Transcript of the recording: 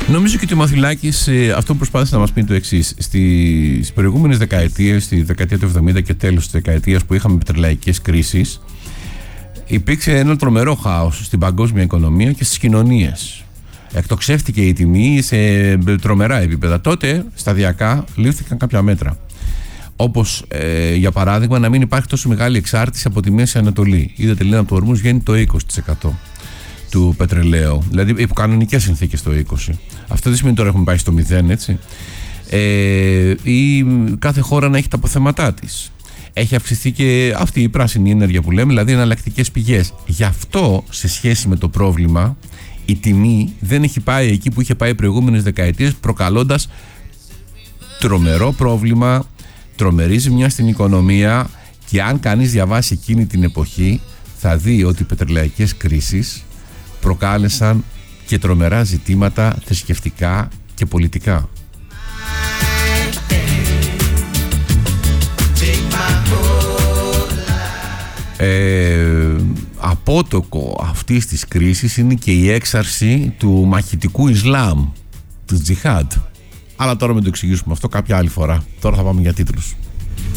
Νομίζω και ότι ο Μαθυλάκης αυτό που προσπάθησε να μας πει το εξής. Στις προηγούμενες δεκαετίες, στη δεκαετία του 70 και τέλος της δεκαετίας που είχαμε πετρελαϊκές κρίσεις, υπήρξε ένα τρομερό χάος στην παγκόσμια οικονομία και στις κοινωνίες. Εκτοξεύτηκε η τιμή σε τρομερά επίπεδα. Τότε σταδιακά λήφθηκαν κάποια μέτρα. Όπως για παράδειγμα να μην υπάρχει τόσο μεγάλη εξάρτηση από τη Μέση Ανατολή. Είδατε, λένε από το Ορμούζ βγαίνει το 20% του πετρελαίου. Δηλαδή υπό κανονικές συνθήκες το 20%. Αυτό δεν σημαίνει τώρα έχουμε πάει στο 0, έτσι. Ή κάθε χώρα να έχει τα αποθέματά της. Έχει αυξηθεί και αυτή η πράσινη ενέργεια που λέμε, δηλαδή εναλλακτικές πηγές. Γι' αυτό σε σχέση με το πρόβλημα η τιμή δεν έχει πάει εκεί που είχε πάει οι προηγούμενες δεκαετίες, προκαλώντας τρομερό πρόβλημα, τρομερή ζημιά στην οικονομία. Και αν κανείς διαβάσει εκείνη την εποχή θα δει ότι οι πετρελαϊκές κρίσεις προκάλεσαν και τρομερά ζητήματα θρησκευτικά και πολιτικά. Απότοκο αυτής της κρίσης είναι και η έξαρση του μαχητικού Ισλάμ, του τζιχάντ. Αλλά τώρα μην το εξηγήσουμε αυτό κάποια άλλη φορά. Τώρα θα πάμε για τίτλους.